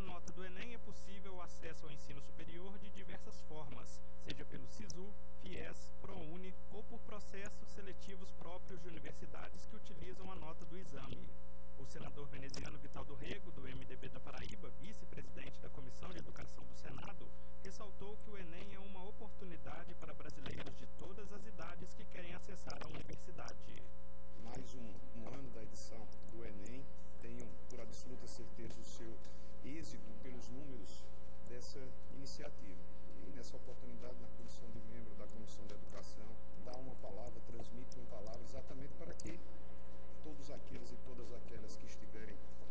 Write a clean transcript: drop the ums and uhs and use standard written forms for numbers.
nota do Enem é possível o acesso ao ensino superior de diversas formas, seja pelo SISU, FIES, ProUni ou por processos seletivos próprios de universidades que utilizam a nota do exame. O senador veneziano Vital do Rego, do MDB da Paraíba, vice-presidente da Comissão de Educação do Senado, ressaltou que o Enem é uma oportunidade para brasileiros de todas as idades que querem acessar a universidade. Mais um ano da edição do Enem, tenho por absoluta certeza o seu êxito pelos números dessa iniciativa. E nessa oportunidade, na condição de membro da Comissão de Educação, dá uma palavra, transmite uma palavra exatamente para que todos aqueles e todas aquelas que estiverem